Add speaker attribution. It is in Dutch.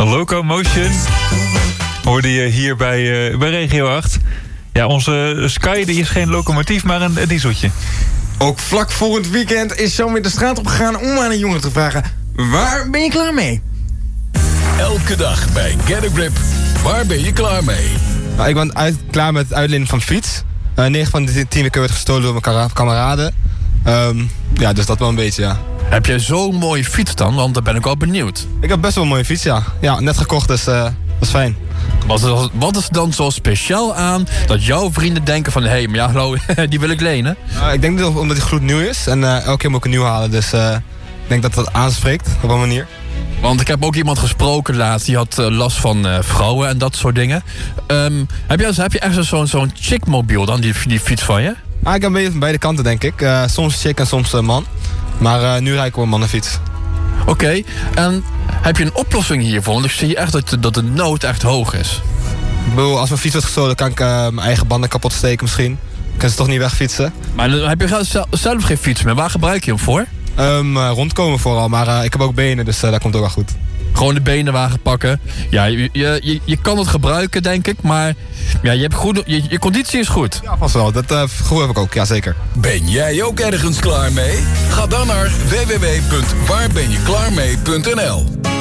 Speaker 1: Locomotion hoorde je hier bij Regio 8. Ja, onze Sky die is geen locomotief, maar een dieseltje.
Speaker 2: Ook vlak voor het weekend is Sam weer de straat op gegaan om aan een jongen te vragen: waar ben je klaar mee?
Speaker 3: Elke dag bij Get a Grip. Waar ben je klaar mee?
Speaker 4: Nou, ik ben klaar met het uitlenen van fiets. 9 van de 10 keer werd gestolen door mijn kameraden. Dus dat wel een beetje, ja.
Speaker 5: Heb jij zo'n mooie fiets dan? Want daar ben ik wel benieuwd.
Speaker 4: Ik heb best wel een mooie fiets, ja. Ja, net gekocht, dus dat is fijn.
Speaker 5: Wat is er dan zo speciaal aan dat jouw vrienden denken van... hé, maar ja, hallo, die wil ik lenen?
Speaker 4: Ik denk dat omdat hij gloednieuw is en elke keer moet ik een nieuw halen. Dus ik denk dat dat aanspreekt op een manier.
Speaker 5: Want ik heb ook iemand gesproken laatst, die had last van vrouwen en dat soort dingen. Heb je echt zo'n chickmobiel dan, die fiets van je?
Speaker 4: Ik heb een beetje van beide kanten, denk ik. Soms chick en soms man. Maar nu rijd ik wel een mannenfiets.
Speaker 5: Oké, en heb je een oplossing hiervoor? Want ik zie echt dat de nood echt hoog is.
Speaker 4: Ik bedoel, als mijn fiets wordt gestolen, kan ik mijn eigen banden kapot steken misschien. Ik kan ze toch niet wegfietsen.
Speaker 5: Maar dan heb je zelf geen fiets meer. Waar gebruik je hem voor?
Speaker 4: Rondkomen vooral, maar ik heb ook benen, dus dat komt ook wel goed.
Speaker 5: Gewoon de benenwagen pakken. Ja, je kan het gebruiken, denk ik. Maar ja, je conditie is goed.
Speaker 4: Ja, vast wel. Dat gevoel heb ik ook, ja zeker.
Speaker 3: Ben jij ook ergens klaar mee? Ga dan naar www.waarbenjeklaarmee.nl.